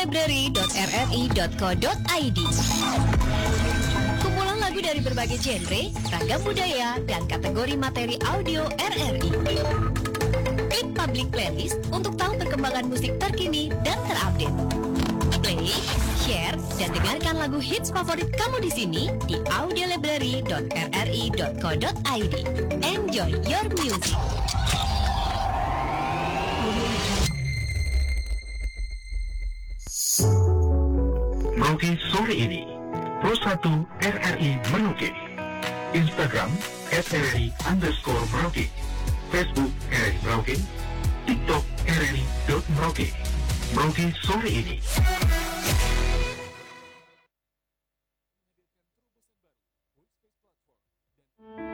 library.rri.co.id. Kumpulan lagu dari berbagai genre, ragam budaya, dan kategori materi audio RRI. Klik public playlist untuk tahu perkembangan musik terkini dan terupdate. Play, share, dan dengarkan lagu hits favorit kamu di sini di audiolibrary.rri.co.id. Enjoy your music. Merauke sore ini, Pro 1 RRI Merauke, Instagram @RRI_Merauke, Facebook RRI Merauke, TikTok RRI.Merauke. Merauke sore ini.